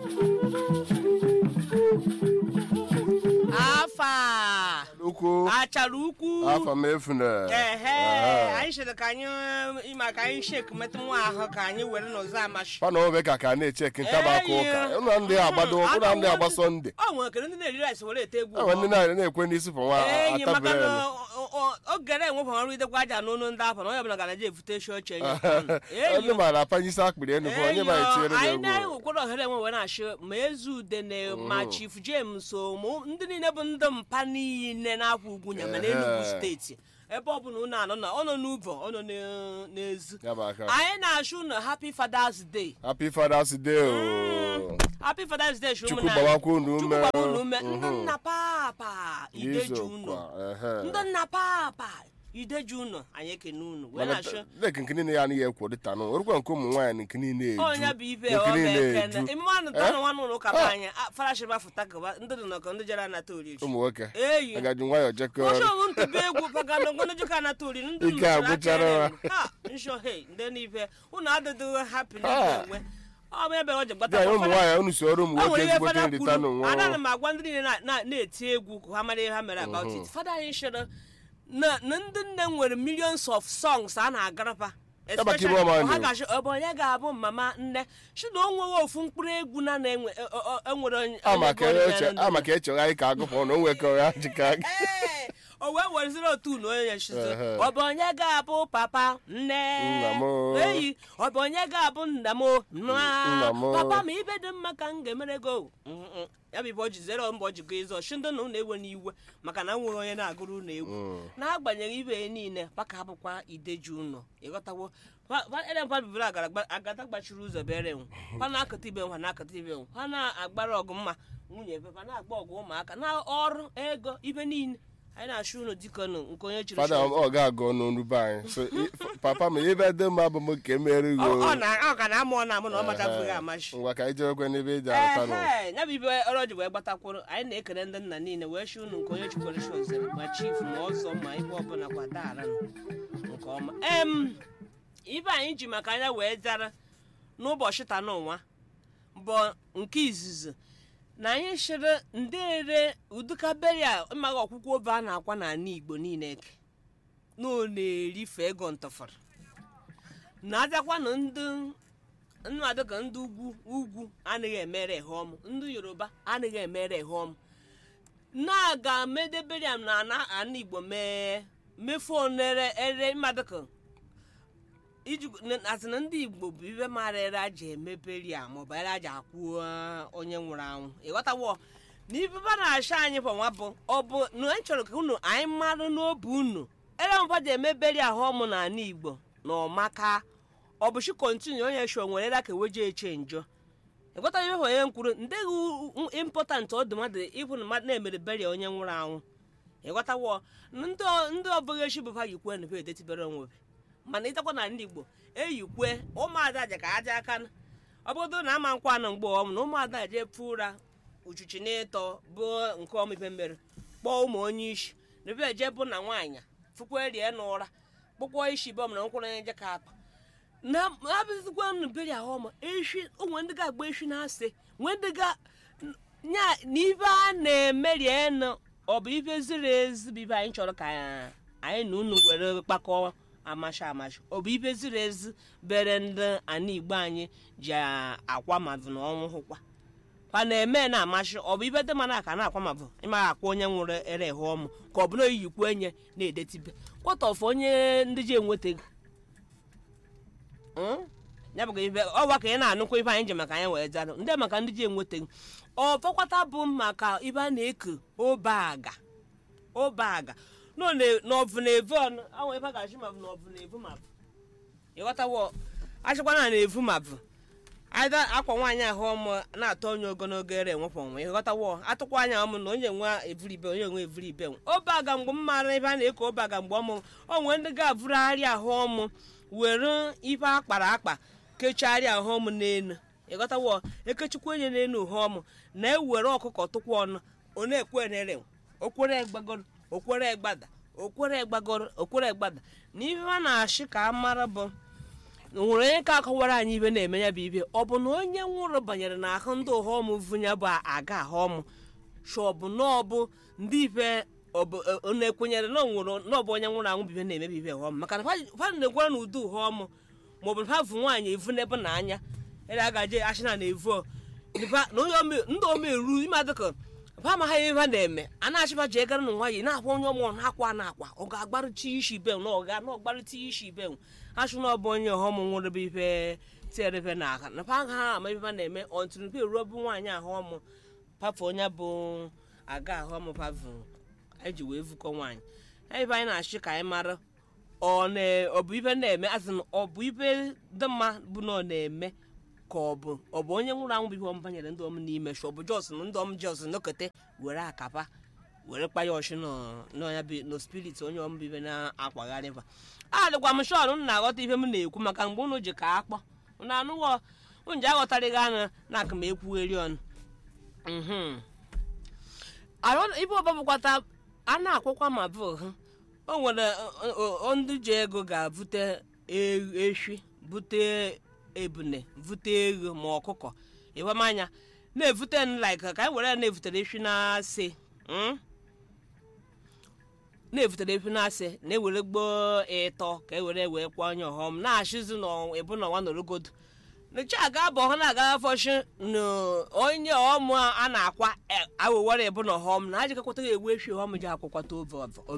afa achara ukwu afa mefuna anyị chere ka anyị ịma ka anyị shek metụ nwa ahụ ka anyị were n'ọzọ amashi pana obe ka na-echeki ntabaka ụka ụna ndị agbado ụna ndị agba Sọnde ọ nwere kere ndị na-eri rice were ete egwu ndị na-ekwe n'isi fọ nwa atabere ogere enwefọ ọrụ idekwa aja n'ụlọ ndị afọ na onye ọbụla gara je efute shi oche ndị mara apanyisi akpịrị enu bụ onye ma etiere anyị na-enwekwara ohere enwe were na-achị ma Eze Udene ma Chief James so ndị niile bụ ndị mpa niile na-akwa ugwu nya mana Enugu steeti ebe ọ bụla unu anọ na ọ nọ n'ụbọ ọ nọ n'ezi anyị na-achụ unu Happy Father's Day. Happy Father's Day Happy Father's Day Chukwu gbawakwa unu ume ndị nna papa ideju unu ndị nna papa ideju unu anyị ekene unu wee na-achụ nke niile ya anaghị ekwo dịta nụ orukwa nke ụmụ nwaanyị nke niile eju onye bụ ibe ọ na-ekene mmanụ tọnụ nwanụ ụlọ ụka anyị farashiba fụta gaba ndị dị nọkọ ndị jere anata oriri ụmụ nwoke agaji nwayọ jekọ ọchọwụ ntụbe egwu pagana ngwọnụ jụka anata oriri ndị ike agwụchara nsho he ndị n'ibe unu adịdị hapi na-enwe ọ bụ ebe ọ ji gbata ụmụ nwaanyị unu si ọrụ ụmụ nwoke ezigbote nrita n'onwe anaghị m agwa ndị niile na-eti egwu ka ha mara ihe ha mere about it fada anyị chere na ndị nne nwere millions of songs a na-agarapa ha gachi ọ bụ onye ga-abụ mama nne si na o nweghị ofu mkpụrụ egwu na enwere maka echọgha anyị ka agụpụ na o nwekọrọ ya jika o wee wereziri otu na onye chizo ọ bụ onye ga-abụ papa nne eyi ọ bụ onye ga-abụ nna m papa ma ibe dị mma ka m ga-emere go ya bụ ibe o jizere mba o jigo ịzọ chi ndị na ụlọ ewe n'iwe maka na nwere onye na-agụrụ ụlọ egwu na-agbanyeghị ibe niile paka abụkwa ideju ụlọ ịghọtawo edebabibere agada gbachiri ụzọ bere nwe ha na-akụta ibe nwa na-akụta ibe nwe ha na-agbara ọgụ mma nwunye ebe na-agba ọgụ ụmụaka na ọrụ ego ibe niile anyị na-achụ ụlọ dịkọnụ nke onye chiri fada ọ ga-agụ n'onube anyị so papa ma ebe dị mma bụ m ka emere ọ ka na-amụ ọ na-amụ na ọ machapụghị amachi ngwa ka anyị jewekwe n'ebe eji arụta nụ ya bụ ibe ọrụ ji wee gbatakwuru anyị na-ekele ndị nna niile wee chi ụnụ nke onye chikwere chozere ma chief ma ọzọ ma ibe ọbụla kwadara nke ọma ibe anyị ji maka anya wee zara n'ụbọchị taa n'ụwa bụ nke izizi na anyị chere ndere udukaberia mmaghị ọkwụkwọ obe a na-akwa n'ala Igbo niile eke na ọ na-erife ego ntọfara na-abịakwa na ndị mmadụ ka ndị ugwu anaghị emere ihe ọmụ ndị Yoruba anaghị emere ihe ọmụ na-aga medeberia na ana Igbo mefu onere ere mmadụ ka asị na ndị Igbo bụ ibe mara ere aja emeberi a maọbụ ere aja akwụ onye nwụrụ anwụ ịghọtawo na ibe na-acha anyị pọnwa bụ ọ bụ na anyị chọrọ ka unu anyị marụ n'obi unu ere mba ji emeberi ahụ ọmụ na ala Igbo na ọmaka ọ bụ chi kontinu onye shọ nwere ere ka weje eche njọ ịghọta ihe onye nkwuru ndịghị important ọ dị mmadụ ịbụ na mmadụ na-emere beri onye nwụrụ anwụ ịghọtawo ndị ọbụghị echi bụ ha yikwe na be edetibere onwe mana ịtakwa na ndị Igbo eyikwe ụmụada aja ka aja aka ọ bụrụ na ama nkwa na mgbe ọmụ na ụmụada je pụ ụra uchuchi n'ịtọ bụ nke ọmịbe mere kpọọ ụmụ onye isi rebe eje bụ na nwaanyị fụkwa rie n'ụra kpụkwọ isi bọm na nkwụrụ onye je ka akpa na abụzikwa nberi ahụ ọma eshi onwe ndị ga-agba eshi na-asị nwee ndị ga nya na ibe a na-emeri enu ọ bụ ibe ziri ezi bụ ibe anyị chọrọ ka anyị na unu were kpakọọ amashi ọ bụ ibe ziri ezi bere ndị ana Igbo anyị ji akwa mavụ na ọnwụ hụkwa kwa na-eme na-amasị ọ bụ ibe dị mana aka na-akwa mavụ ịmaghị akwa onye nwụrụ ere ihe ọmụ ka ọ bụrụ oyiyikwa enye na-edetibe kwọtọfụ onye ndị ji enwetaghị ya bụ ibe ọwa ka ị na-anụkwa ibe anyị ji maka anyị wee zarụ ndị maka ndị ji enwetaghị ọ fọkwata bụ maka ibe a na-eke obeaga n'ọvụnevu ọnụ anwụ ebe a ga-achị mabụ n'ọvụnevu mabụ ịghọtawo achịkwana na-evu mabụ ada akwa nwaanyị ahụ ọmụ na-atọ onye ogologo ere enwepụ onwe ịghọtawo atụkwa anya ọmụ na onye nwe evuribe onye nwe evuribe obeaga mgbe m mara ebe a na-eke obeaga mgbe ọmụ onwe ndị ga-avụragharị ahụ ọmụ were ibe akpara akpa kechagharị ahụ ọmụ n'elu ịghọtawo ekechukwa onye n'elu uhie ọmụ na-ewere ọkụkọ tụkwa ọnụ ọ na-ekwe nere okwere gbagoro okwere gbada okwere gbagoro okwere gbada na ihe a na-achị ka a mara bụ nwere onye ka akọwara anyị ibe na-eme ya bụ ibe ọ bụ na onye nwụrụ banyere n'ahụ ndị ọghọm vunya bụ aga ahọm shọbụ n'ọbụ ndị ife na-ekwenyere na ọ bụ onye nwụrụ anwụ bụ ibe na-emebi ibe ọghọm maka na fa na-ekwere na ụdị ụghọm maọbụ ha vu nwaanyị evu n'ebe na anya ere agaje ashina na evu na ndị omeru ime dịka fa amaghị ihe ha na-eme a na-achịba ji egara na nwaanyị na-akwa onye ọmụrụ na-akwa na-akwa ọ ga-agbarịcha isi ibe na ọ ga-agbarịta isi ibe achụ na ọ bụ onye ọghọm nwere bụ ife tiere na aka na fa ha ama ife na-eme ọntụrụ mpe ruo bụ nwaanyị ahụọm pafụ onye bụ aga ahụọm pafụ eji wee vukọ nwaanyị ebe anyị na-achị ka anyị mara ọ bụ ife na-eme azị na ọ bụ ife dị mma bụ na ọ na-eme ka ọ bụ onye nwụrụ anwụ bụ ihe ọm banyere ndị ọm n'ime shi ọ bụ jos na ndị ọm jos nọkọta were akapa were kpaya ọchị n'ọnya bi no spirit onye ọm bụ ife na-akwagharịba adịkwa m shọrụ m na-aghọta ife m na-ekwu maka mgbe unu ji ka akpọ unu anụghọ nje aghọtarịghị anya na aka m ekwugheri ọnụ ibe ọba bụkwata a na-akwụkwa ma bụ ha o nwere ndị ji ego ga-abute efi bute ebune vute ego ma ọkụkọ ịwamanya na-evute like ka anyị were na-evutere efi na-asị na-evutere efi na-asị na-ewere gboo ịtọ ka e wee kwa onye ọghọm na-achịzi na ebu na nwa nọrọgodo nche aga bụ ọha na-aga afọchi na onye ọghọm a na-akwa awewere ebu na ọghọm na ajikakwata egwu efi ọghọm ji akwụkwata ọ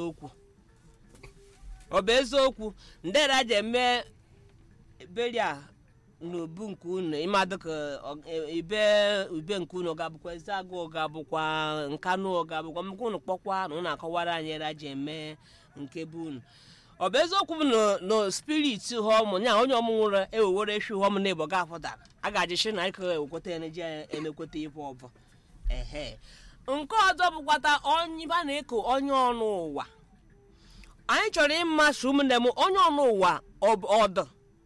bụ eziokwu ndere aja eme beria n'ubu nke unu ịmadụ ka ube nke unu ga-abụkwa ezeagụ ga-abụkwa nkanụ ga-abụkwa maka unu kpọkwa na unu akọwara anyị raja eme nke bụ unu ọ bụ eziokwu bụ na spirit họm nya onye ọmụnwụrụ ewewere efi họm na ebo ga-afọda a ga-ajichi na ịkọ ewekweta eneji emekweta ife ọbụ nke ọzọ bụkwata onye ba na-eko onye ọnụ ụwa anyị chọrọ ịmasị ụmụnne m onye ọnụ ụwa ọdụ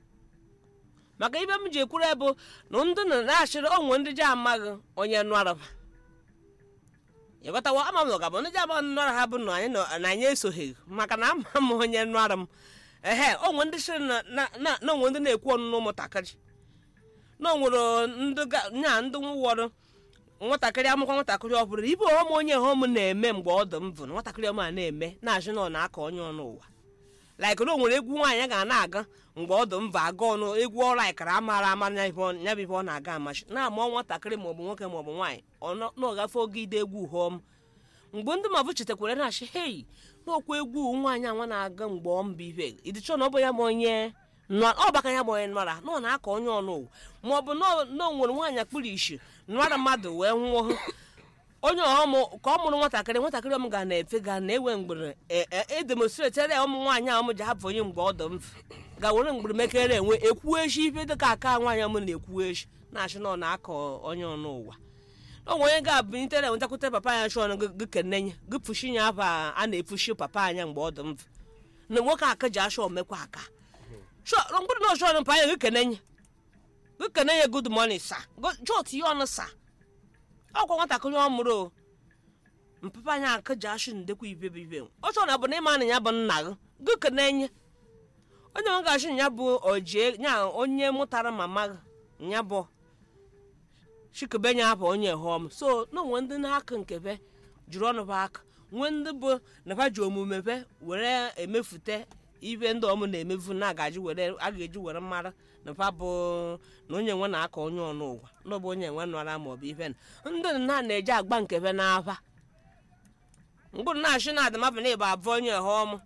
maka ibe m ji ekwuru bụ na ndị na-achịrị onwe ndị ji amaghị onye nụaraba ịghọtawa ama m na ọgabụ ndị ji amaghị nụara ha bụ na anyị esoghị maka na ama m onye nụara m onwe ndị chịrị na onwe ndị na-ekwu ọnụnụ ụmụntakịrị na onwere ndị nwụwọrọ nwatakịrị amụkwa nwatakịrị ọ bụrụ ibe ọm onye hom na-eme mgbe ọ dị m bụ na nwatakịrị ọma na-eme na-achị na ọ na-aka onye ọnụ ụwa like na o nwere egwu nwaanyị ga na-aga mgbe ọ dị mba aga ọnụ egwu ọrụ aikara amara ya bụ ife ọ na-aga amachi na-ama nwatakịrị maọbụ nwoke maọbụ nwaanyị na ọgafe oge ide egwu hom mgbe ndị mabụ chetakwara na-achị hei n'okwu egwu nwaanyị anwa na-aga mgbe ọ mba ife ịdịchọ na ọ bụ ya ma onye ọbaka ya bụ onye nụara na ọ na-aka onye ọnụ ụwa maọbụ na o nwere nwaanyị akpụrụ ishi nụara mmadụ wee nwụọ onye ọghọm ka ọ mụrụ nwatakịrị ọm ga na-efe ga na-ewe mgbere edemonstretere ụmụ nwaanyị ahụ m ji hapụ onye mgbe ọ dị mfe ga were mgbere mekere enwe ekwu echi ife dịka aka nwaanyị ọm na-ekwu echi na-achị na ọ na-aka onye ọnụ ụwa na onwe onye ga-abụnitere nwetakwute papa ya chụọ gị kenenye gị pụshi ya aba a na-efushi papa anya mgbe ọ dị mfe na nwoke aka ji achọ omekwa aka mgbere na ọchọ mpa anya gị kenenye good morning sa jọt ya ọnụ sa ọkwa nwatakịrị ọ mụrụ mpapa anya aka ji achụ ndekwa ibe ọ chọrọ na bụ na ịma na ya bụ nna gị kenenye onye nwe ga-achụ ya bụ ojie nya onye mụtara mama ya bụ chikebe nya bụ onye họm so na onwe ndị na-aka nkebe jụrụ ọnụ bụ aka nwee ndị bụ na ba ji omume be were emefute ibe ndị ọmụ na-emefu na a ga-eji were mara na ba bụ na onye nwe na-aka onye ọnụ ụwa na ọ bụ onye nwe nụara maọbụ ife ndị na-eji agba nkebe n'afa mgbụrụ na-achị na adịmabụ na ịba abụ onye họm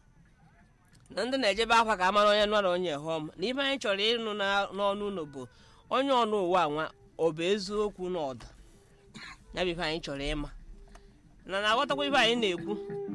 na ndị na-ejebe afa ka amara onye nụara onye họm na ife anyị chọrọ ịnụ n'ọnụ ụlọ bụ onye ọnụ ụwa nwa ọ bụ eziokwu na ọdụ ya bụ ife anyị chọrọ ịma na na-aghọtakwa ife anyị na-ekwu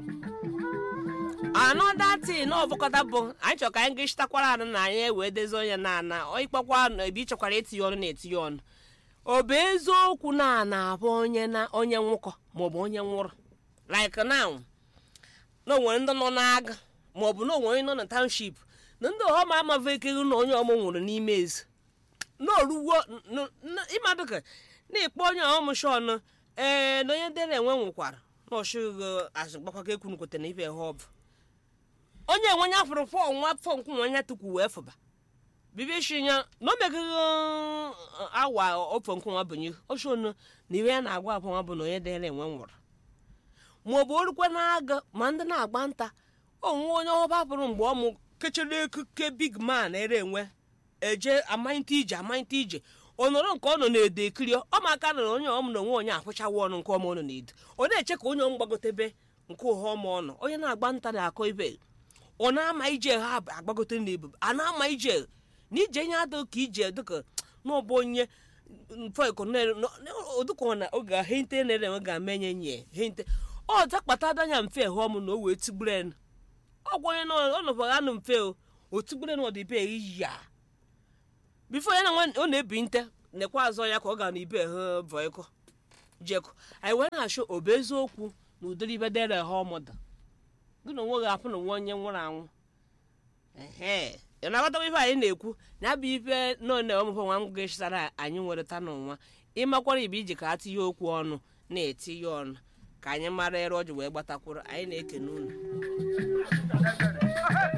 anọdati na ọbụkọta bụ anyị chọrọ ka anyị ga-echitakwara anụ na anyị wee dezie onye na-ana ịkpakwa ebe ị chọkwara itinye ọnụ na-etinye ọnụ ọ bụ eziokwu na-abụ onye nwụkọ maọbụ onye nwụrụ like now na onwere ndị nọ n'agha maọbụ na onwere nọ na township na ndị ọghọm amaghị ekeghị na onye ọmụ nwụrụ n'ime ezi na oruwo ịmadụka na-ekpe onye ọghọm shọn na onye dere enwe nwụkwara na ọchịghị azụgbakwa ekwunukwete na ife ha ọ bụ onye enwenye afụrụ fọ nwa afọ nkwụ nwa anya tukwu wee fụba bibi shinya no mege awa ofo nko abunyi oshono na iwe ya na-agwa afọ nwa bụ na onye dere enwe nwụrụ ma ọ bụ orukwe na-aga ma ndị na-agba nta onwe onye ọba pụrụ mgbe ọ mụ kechere ekuke big man ere enwe eje amanyite ije onoro nke ọ nọ na-ede ekiri ọ maka na onye ọmụ na onwe onye akwụchawa ọnụ nke ọma ọnụ na-ede ọ na-eche ka onye mgbagotebe nke ụha ọma ọnụ onye na-agba nta na-akọ ibe ọ na-ama ije ha agbagote n'ebubo a na-ama ije n'ije nye adụ ka ije dịka n'ọbụ onye mfọdụka na oge hente na-ere enwe ga-amenye nye hente ọ dakpata adanya mfe hụ ọmụ na o wee tigbure ọgwụ onye ọnọbara anụ mfe o tigbure na ọdịbe ya bifo ya na ọ na-ebi nte nekwa azọ ya ka ọ ga na ibe ha voiko jeko anyị wee na-achọ obe eziokwu na ụdịrị ibe dere ha ọmụda gị na onwe gị afụ na nwa onye nwụrụ anwụ ya na-aghọtakwa ife anyị na-ekwu na abụ ife nọ na ọmụfọ nwa m ga-esitara anyị nwere ta n'ụwa ịmakwara ibe iji ka a tinye okwu ọnụ na-etinye ọnụ ka anyị mara ere ọjị wee gbatakwuru anyị na-ekene unu